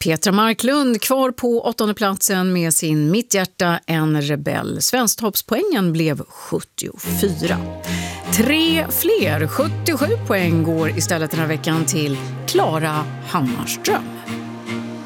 Petra Marklund kvar på 8:e platsen med sin Mitt hjärta en rebell. Svensktoppspoängen blev 74. 3 fler, 77 poäng går istället den här veckan till Klara Hammarström.